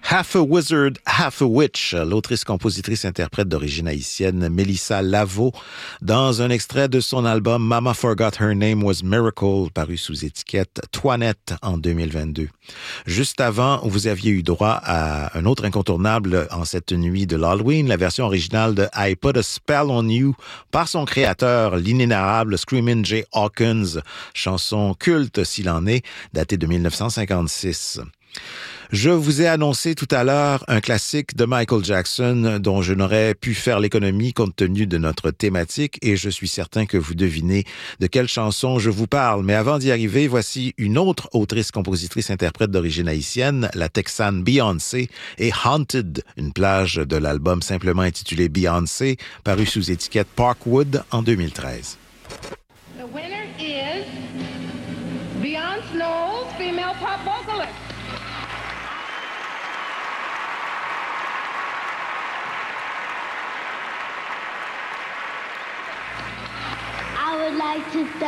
Half a Wizard, Half a Witch, l'autrice, compositrice, interprète d'origine haïtienne Mélissa Laveau, dans un extrait de son album Mama Forgot Her Name Was Miracle, paru sous étiquette Toinette en 2022. Juste avant, vous aviez eu droit à un autre incontournable en cette nuit de l'Halloween, la version originale de I Put a Spell on You par son créateur, l'inénarrable Screamin' Jay Hawkins, chanson culte s'il en est, datée de 1956. Je vous ai annoncé tout à l'heure un classique de Michael Jackson dont je n'aurais pu faire l'économie compte tenu de notre thématique et je suis certain que vous devinez de quelle chanson je vous parle. Mais avant d'y arriver, voici une autre autrice, compositrice, interprète d'origine haïtienne, la Texane Beyoncé et Haunted, une plage de l'album simplement intitulé Beyoncé, paru sous étiquette Parkwood en 2013. The winner is Beyonce Knowles, female pop vocalist. I would like to